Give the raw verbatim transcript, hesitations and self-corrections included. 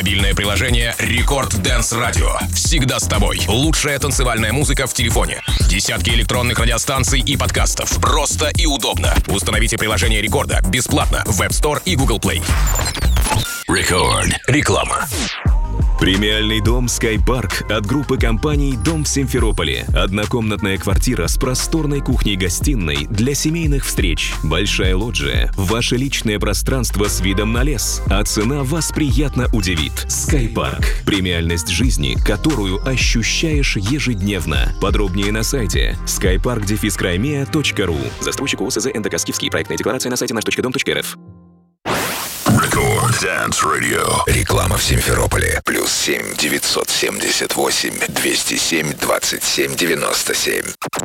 Мобильное приложение Рекорд Dance Radio. Всегда с тобой. Лучшая танцевальная музыка в телефоне. Десятки электронных радиостанций и подкастов. Просто и удобно. Установите приложение Рекорда бесплатно в App Store и Google Play. Рекорд. Реклама. Премиальный дом «Скайпарк» от группы компаний «Дом» в Симферополе. Однокомнатная квартира с просторной кухней-гостиной для семейных встреч. Большая лоджия. Ваше личное пространство с видом на лес. А цена вас приятно удивит. «Скайпарк». Премиальность жизни, которую ощущаешь ежедневно. Подробнее на сайте скайпарк дефис краймеа точка ру. Застройщик ООО СЗ НДК «Скифский». Проектная декларация на сайте наш точка дом точка рф. Рекорд Dance Radio. Реклама в Симферополе. Плюс семь девятьсот семьдесят восемь двести семь двадцать семь девяносто семь.